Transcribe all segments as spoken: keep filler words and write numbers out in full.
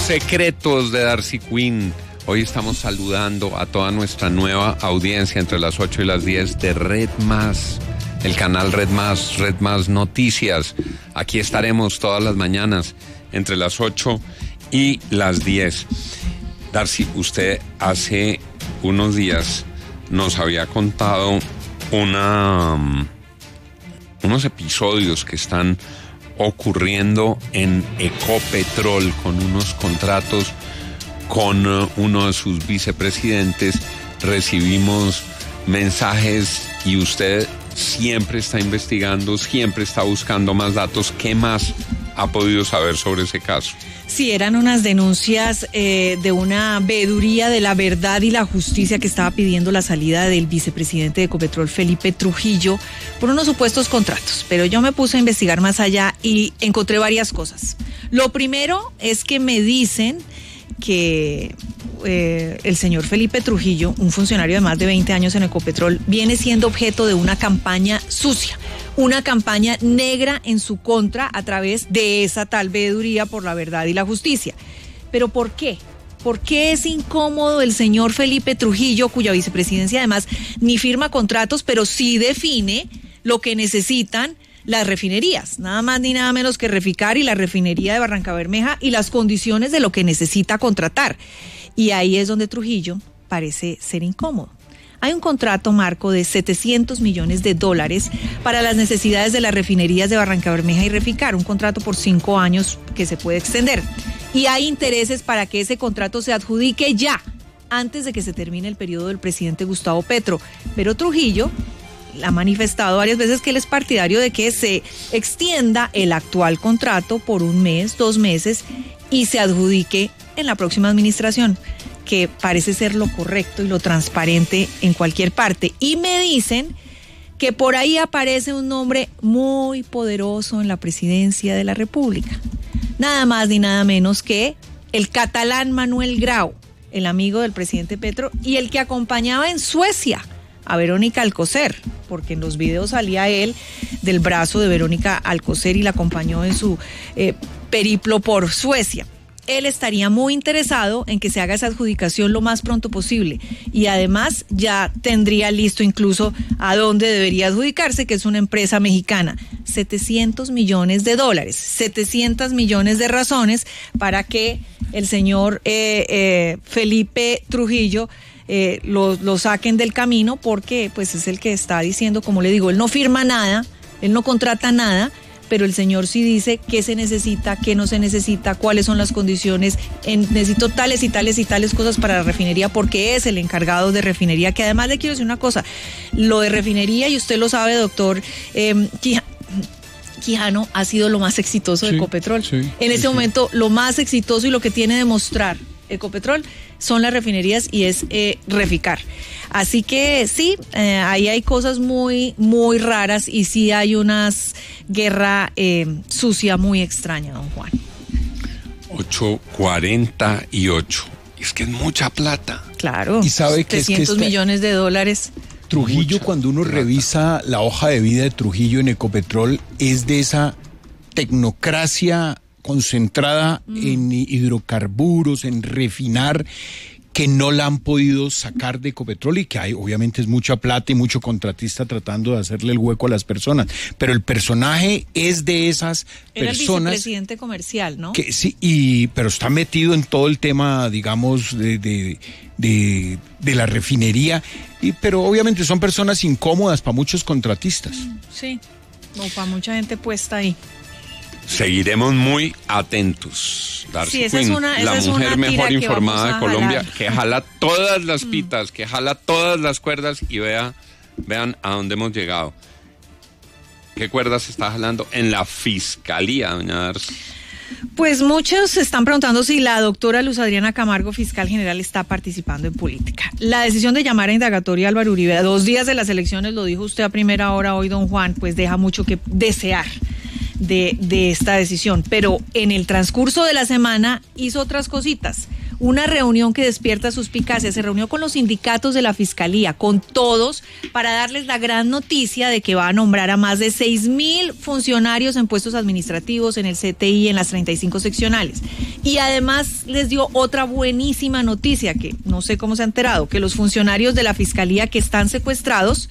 Secretos de Darcy Quinn. Hoy estamos saludando a toda nuestra nueva audiencia entre las ocho y las diez de Red Más, el canal Red Más, Red Más Noticias. Aquí estaremos todas las mañanas entre las ocho y las diez. Darcy, usted hace unos días nos había contado una, um, unos episodios que están ocurriendo en Ecopetrol con unos contratos con uh, uno de sus vicepresidentes. Recibimos mensajes y usted siempre está investigando, siempre está buscando más datos. ¿Qué más ha podido saber sobre ese caso? Sí, eran unas denuncias eh, de una veeduría de la verdad y la justicia que estaba pidiendo la salida del vicepresidente de Ecopetrol, Felipe Trujillo, por unos supuestos contratos. Pero yo me puse a investigar más allá y encontré varias cosas. Lo primero es que me dicen que eh, el señor Felipe Trujillo, un funcionario de más de veinte años en Ecopetrol, viene siendo objeto de una campaña sucia, una campaña negra en su contra a través de esa tal veeduría por la verdad y la justicia. ¿Pero por qué? ¿Por qué es incómodo el señor Felipe Trujillo, cuya vicepresidencia además ni firma contratos, pero sí define lo que necesitan las refinerías? Nada más ni nada menos que Reficar y la refinería de Barrancabermeja y las condiciones de lo que necesita contratar. Y ahí es donde Trujillo parece ser incómodo. Hay un contrato marco de setecientos millones de dólares para las necesidades de las refinerías de Barrancabermeja y Reficar, un contrato por cinco años que se puede extender. Y hay intereses para que ese contrato se adjudique ya, antes de que se termine el periodo del presidente Gustavo Petro. Pero Trujillo ha manifestado varias veces que él es partidario de que se extienda el actual contrato por un mes, dos meses y se adjudique en la próxima administración, que parece ser lo correcto y lo transparente en cualquier parte. Y me dicen que por ahí aparece un nombre muy poderoso en la presidencia de la República. Nada más ni nada menos que el catalán Manuel Grau, el amigo del presidente Petro y el que acompañaba en Suecia a Verónica Alcocer, porque en los videos salía él del brazo de Verónica Alcocer y la acompañó en su eh, periplo por Suecia. Él estaría muy interesado en que se haga esa adjudicación lo más pronto posible y además ya tendría listo incluso a dónde debería adjudicarse, que es una empresa mexicana. setecientos millones de dólares, setecientos millones de razones para que el señor eh, eh, Felipe Trujillo eh, lo, lo saquen del camino, porque pues es el que está diciendo, como le digo, él no firma nada, él no contrata nada, pero el señor sí dice qué se necesita, qué no se necesita, cuáles son las condiciones, en, necesito tales y tales y tales cosas para la refinería, porque es el encargado de refinería, que además le quiero decir una cosa, lo de refinería, y usted lo sabe, doctor eh, Quijano, ha sido lo más exitoso sí, de Ecopetrol. Sí, en sí, este sí. momento, lo más exitoso y lo que tiene de mostrar Ecopetrol son las refinerías y es eh, Reficar. Así que sí, eh, ahí hay cosas muy, muy raras y sí hay una guerra eh, sucia muy extraña, don Juan. ocho cuarenta y ocho. Es que es mucha plata. Claro. Y sabe que trescientos es que millones de dólares. Trujillo, mucha cuando uno plata. Revisa la hoja de vida de Trujillo en Ecopetrol, es de esa tecnocracia concentrada mm. en hidrocarburos, en refinar, que no la han podido sacar de Ecopetrol y que hay, obviamente es mucha plata y mucho contratista tratando de hacerle el hueco a las personas. Pero el personaje es de esas Era personas... el vicepresidente comercial, ¿no? Que, sí, y, pero está metido en todo el tema, digamos, de, de, de, de la refinería. Y, pero obviamente son personas incómodas para muchos contratistas. Sí, o para mucha gente puesta ahí. Seguiremos muy atentos. Darcy sí, esa Quinn, es una, esa la es mujer una mejor informada de Colombia, jalar. que jala todas las pitas, que jala todas las cuerdas y vea, vean a dónde hemos llegado. ¿Qué cuerdas se está jalando en la fiscalía, doña Darcy? Pues muchos se están preguntando si la doctora Luz Adriana Camargo, fiscal general, está participando en política. La decisión de llamar a indagatoria a Álvaro Uribe a dos días de las elecciones, lo dijo usted a primera hora hoy, don Juan, pues deja mucho que desear de, de esta decisión. Pero en el transcurso de la semana hizo otras cositas. Una reunión que despierta suspicacia, se reunió con los sindicatos de la Fiscalía, con todos, para darles la gran noticia de que va a nombrar a más de seis mil funcionarios en puestos administrativos en el C T I, en las treinta y cinco seccionales. Y además les dio otra buenísima noticia, que no sé cómo se ha enterado, que los funcionarios de la Fiscalía que están secuestrados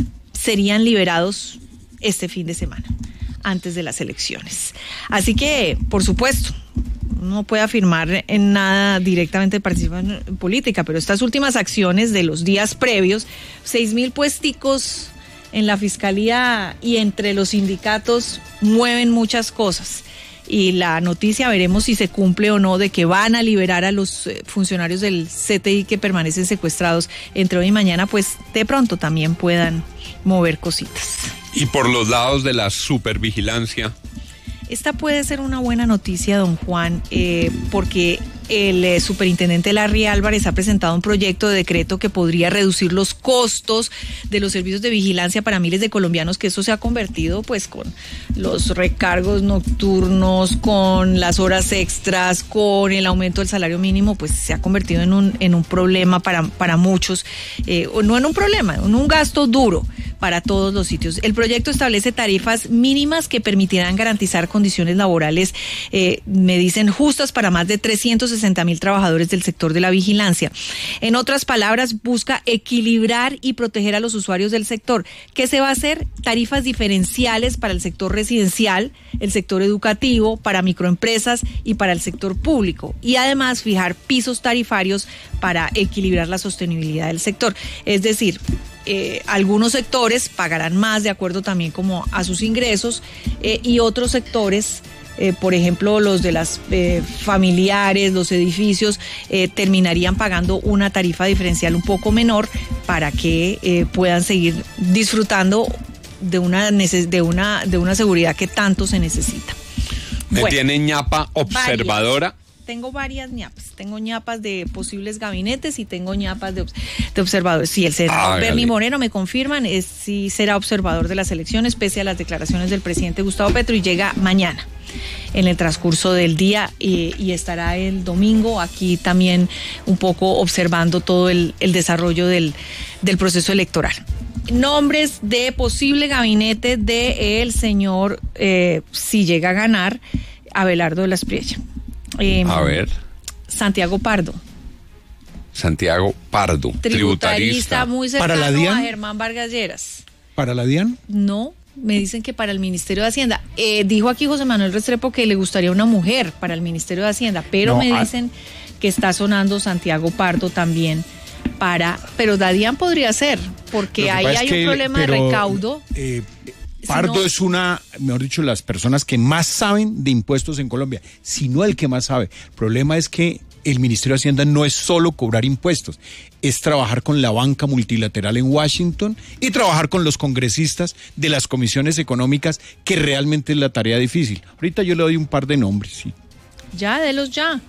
serían liberados este fin de semana, antes de las elecciones. Así que, por supuesto, no puede afirmar en nada directamente participar en política, pero estas últimas acciones de los días previos, seis mil puesticos en la Fiscalía y entre los sindicatos mueven muchas cosas. Y la noticia, veremos si se cumple o no, de que van a liberar a los funcionarios del C T I que permanecen secuestrados entre hoy y mañana, pues de pronto también puedan mover cositas. Y por los lados de la supervigilancia. Esta puede ser una buena noticia, don Juan, eh, porque el eh, superintendente Larry Álvarez ha presentado un proyecto de decreto que podría reducir los costos de los servicios de vigilancia para miles de colombianos, que eso se ha convertido pues con los recargos nocturnos, con las horas extras, con el aumento del salario mínimo, pues se ha convertido en un, en un problema para, para muchos, eh, no en un problema, en un gasto duro para todos los sitios. El proyecto establece tarifas mínimas que permitirán garantizar condiciones laborales, eh, me dicen, justas para más de trescientos sesenta mil trabajadores del sector de la vigilancia. En otras palabras, busca equilibrar y proteger a los usuarios del sector. ¿Qué se va a hacer? Tarifas diferenciales para el sector residencial, el sector educativo, para microempresas y para el sector público. Y además fijar pisos tarifarios para equilibrar la sostenibilidad del sector. Es decir, Eh, algunos sectores pagarán más de acuerdo también como a sus ingresos eh, y otros sectores, eh, por ejemplo los de las eh, familiares, los edificios, eh, terminarían pagando una tarifa diferencial un poco menor para que eh, puedan seguir disfrutando de una, de una, de una seguridad que tanto se necesita. ¿Me Bueno, tiene ñapa observadora? Varias. Tengo varias ñapas, tengo ñapas de posibles gabinetes y tengo ñapas de, de observadores. Si el senador Bernie Moreno me confirman, es sí será observador de las elecciones, pese a las declaraciones del presidente Gustavo Petro, y llega mañana en el transcurso del día y, y estará el domingo aquí también un poco observando todo el, el desarrollo del, del proceso electoral. Nombres de posible gabinete de el señor, eh, si llega a ganar, Abelardo de la Espriella. Eh, a ver. Santiago Pardo. Santiago Pardo, tributarista, tributarista muy cercano ¿Para la DIAN? a Germán Vargas Lleras. ¿Para la DIAN? No, me dicen que para el Ministerio de Hacienda. Eh, dijo aquí José Manuel Restrepo que le gustaría una mujer para el Ministerio de Hacienda, pero no, me a... dicen que está sonando Santiago Pardo también para, pero la DIAN podría ser, porque ahí hay un problema pero, de recaudo. Eh, Pardo si no, es una, mejor dicho, las personas que más saben de impuestos en Colombia, si no el que más sabe. El problema es que el Ministerio de Hacienda no es solo cobrar impuestos, es trabajar con la banca multilateral en Washington y trabajar con los congresistas de las comisiones económicas, que realmente es la tarea difícil. Ahorita yo le doy un par de nombres, sí. Ya, délos ya.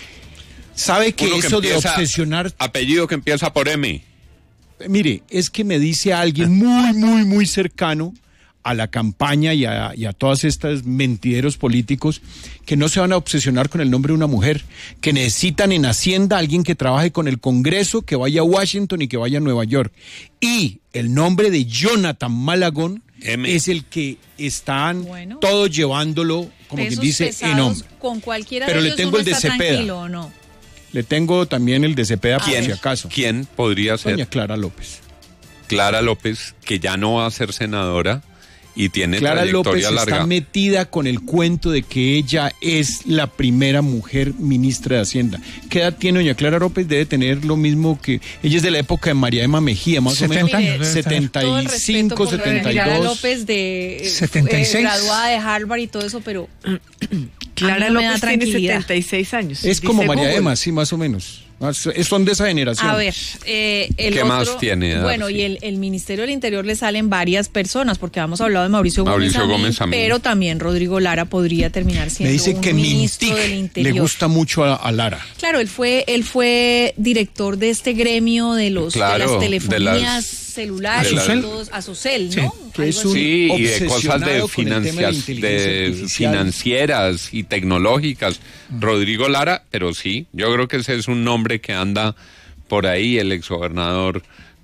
¿Sabe que Uno eso que de empieza, obsesionar... apellido que empieza por M. Mire, es que me dice alguien muy, muy, muy cercano a la campaña y a, y a todas estas mentideros políticos, que no se van a obsesionar con el nombre de una mujer, que necesitan en Hacienda alguien que trabaje con el Congreso, que vaya a Washington y que vaya a Nueva York. Y el nombre de Jonathan Malagón M. es el que están bueno, todos llevándolo, como quien dice, en hombre. Con cualquiera Pero de le tengo el de Cepeda. ¿O no? Le tengo también el de Cepeda, por si acaso. ¿Quién podría ser? Doña Clara López. Clara López, que ya no va a ser senadora y tiene Clara trayectoria López larga. Está metida con el cuento de que ella es la primera mujer ministra de Hacienda. ¿Qué edad tiene doña Clara López? Debe tener lo mismo que... Ella es de la época de María Emma Mejía, más o menos. Años, setenta y cinco, setenta y dos. Clara López de... setenta y seis. Eh, graduada de Harvard y todo eso, pero... Clara López tiene setenta y seis años. Es como María Google. Emma, sí, más o menos. Son de esa generación. A ver, eh, el ¿qué otro, más tiene? Bueno, Darcy? y el, el Ministerio del Interior le salen varias personas, porque habíamos hablado de Mauricio, Mauricio Gómez, Gómez Amín, pero también Rodrigo Lara podría terminar siendo Me dice un que ministro Mintic del Interior. Le gusta mucho a, a Lara. Claro, él fue, él fue director de este gremio de los claro, de las telefonías de las, celulares, de las, todos, Asocel, sí, ¿no? Que es un sí, y de cosas de, financias, de, de financieras y tecnológicas. Mm. Rodrigo Lara, pero sí, yo creo que ese es un nombre que anda por ahí, el exgobernador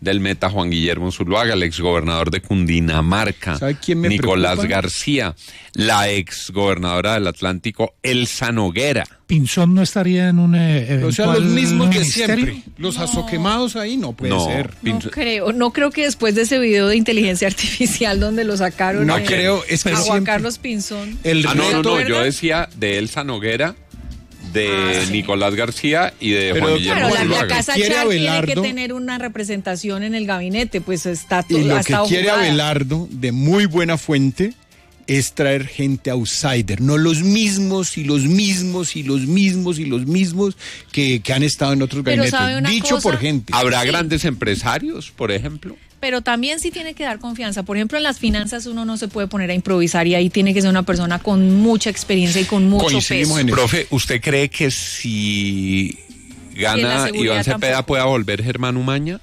del Meta, Juan Guillermo Zuluaga, el exgobernador de Cundinamarca, ¿sabe quién me Nicolás preocupa? García, la exgobernadora del Atlántico, Elsa Noguera. Pinzón no estaría en un eh, O sea, los mismos de ministerio? siempre. Los No. azoquemados ahí no puede No, ser. No Pinzón- creo, no creo que después de ese video de inteligencia artificial donde lo sacaron No eh, creo, es que a Juan siempre- Carlos Pinzón. El Ah, no, no, reto, no, yo decía de Elsa Noguera, de Ah, sí. Nicolás García y de Pero, Juan Guillermo Claro, la, la Zuluaga. casa quiere Char tiene que Abelardo- tener una representación en el gabinete, pues está y todo lo ha que estado quiere jugada. Abelardo, de muy buena fuente, es traer gente outsider, no los mismos y los mismos y los mismos y los mismos que, que han estado en otros Pero gabinetes, ¿sabe una dicho cosa? por gente. ¿Habrá Sí. grandes empresarios, por ejemplo? Pero también sí tiene que dar confianza. Por ejemplo, en las finanzas uno no se puede poner a improvisar y ahí tiene que ser una persona con mucha experiencia y con mucho Coincidimos peso. en eso. Profe, ¿usted cree que si Y en la gana seguridad Iván Cepeda tampoco. pueda volver Germán Umaña?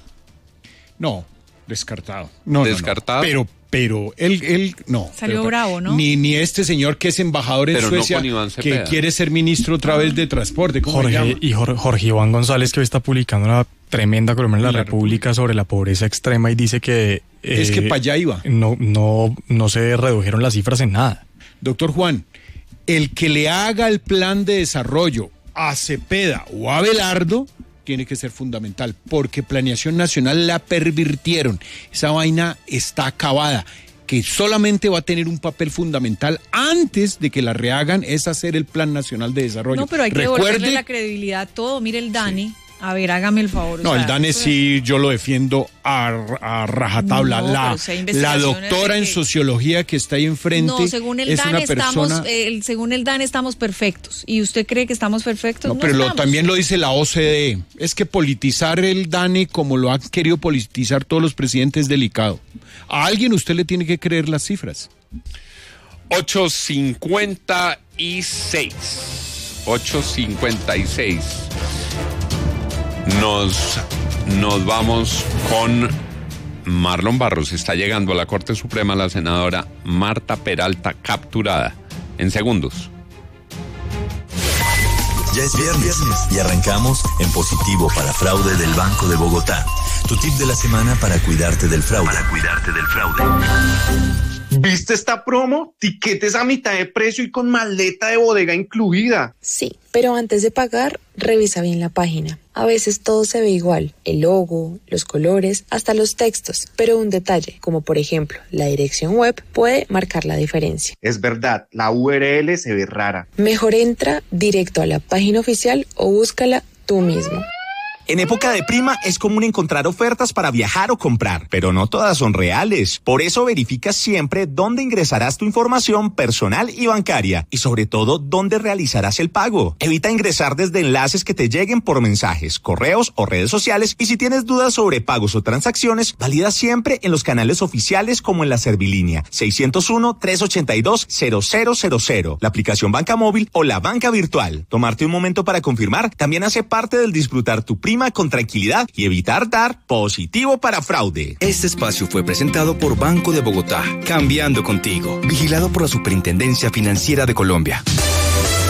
No, descartado. No, no, no. ¿Descartado? Pero, pero él, él, no. Salió Pero- bravo, ¿no? Ni, ni este señor que es embajador en Pero no Suecia, con Iván que Cepeda. quiere ser ministro otra vez de transporte. ¿Cómo se llama? Jorge, y Jorge, Jorge Iván González, que hoy está publicando una tremenda columna en la, La República sobre la pobreza extrema y dice que... Es que eh, para allá iba. No, no, no se redujeron las cifras en nada. Doctor Juan, el que le haga el plan de desarrollo a Cepeda o a Abelardo tiene que ser fundamental, porque Planeación Nacional la pervirtieron. Esa vaina está acabada. Que solamente va a tener un papel fundamental antes de que la rehagan es hacer el Plan Nacional de Desarrollo. No, pero hay que Recuerde- devolverle la credibilidad a todo. Mire el DANE. A ver, hágame el favor. o No, sea, el DANE eso- sí, yo lo defiendo a, a rajatabla. No, la, pero si hay la investigaciones doctora de en que- sociología que está ahí enfrente No, según el es DANE una estamos, persona... eh, el- según el DANE estamos perfectos. ¿Y usted cree que estamos perfectos? No, No, pero lo- estamos. también lo dice la O C D E. Es que politizar el DANE como lo han querido politizar todos los presidentes es delicado. A alguien usted le tiene que creer las cifras. ocho cincuenta y seis. ocho cincuenta y seis. Nos, nos vamos con Marlon Barros. Está llegando a la Corte Suprema la senadora Marta Peralta, capturada en segundos. Ya es viernes y arrancamos en positivo para fraude del Banco de Bogotá. Tu tip de la semana para cuidarte del fraude. Para cuidarte del fraude. ¿Viste esta promo? Tiquetes a mitad de precio y con maleta de bodega incluida. Sí, pero antes de pagar, revisa bien la página. A veces todo se ve igual, el logo, los colores, hasta los textos, pero un detalle, como por ejemplo la dirección web, puede marcar la diferencia. Es verdad, la U R L se ve rara. Mejor entra directo a la página oficial o búscala tú mismo. En época de prima es común encontrar ofertas para viajar o comprar, pero no todas son reales. Por eso verifica siempre dónde ingresarás tu información personal y bancaria y sobre todo dónde realizarás el pago. Evita ingresar desde enlaces que te lleguen por mensajes, correos o redes sociales y si tienes dudas sobre pagos o transacciones, valida siempre en los canales oficiales como en la Servilínea seiscientos uno, trescientos ochenta y dos, cero cero cero cero, la aplicación Banca Móvil o la banca virtual. Tomarte un momento para confirmar también hace parte del disfrutar tu prima con tranquilidad y evitar dar positivo para fraude. Este espacio fue presentado por Banco de Bogotá, cambiando contigo, vigilado por la Superintendencia Financiera de Colombia.